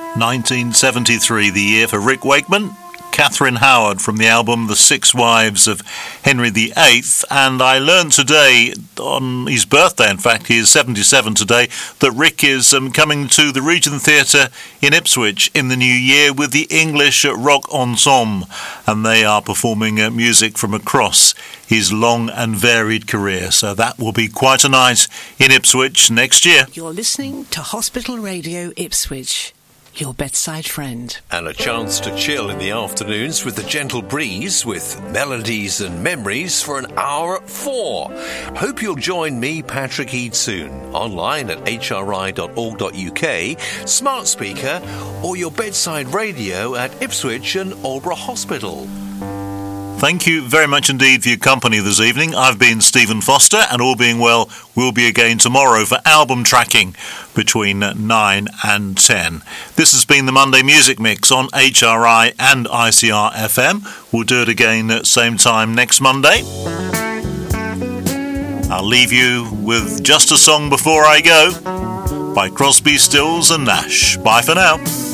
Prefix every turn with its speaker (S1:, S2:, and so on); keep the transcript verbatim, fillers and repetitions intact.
S1: nineteen seventy-three, the year for Rick Wakeman. Catherine Howard from the album The Six Wives of Henry the Eighth, and I learned today, on his birthday in fact, he is seventy-seven today, that Rick is um, coming to the Regent Theatre in Ipswich in the new year with the English Rock Ensemble, and they are performing uh, music from across his long and varied career, so that will be quite a night in Ipswich next year.
S2: You're listening to Hospital Radio Ipswich, your bedside friend.
S3: And a chance to chill in the afternoons with the gentle breeze, with melodies and memories for an hour at four. Hope you'll join me, Patrick Eade, soon, online at h r i dot org dot u k, smart speaker, or your bedside radio at Ipswich and Aldeburgh Hospital.
S1: Thank you very much indeed for your company this evening. I've been Stephen Foster, and all being well, we'll be again tomorrow for album tracking between nine and ten. This has been the Monday Music Mix on H R I and I C R F M. We'll do it again at same time next Monday. I'll leave you with Just a Song Before I Go by Crosby, Stills and Nash. Bye for now.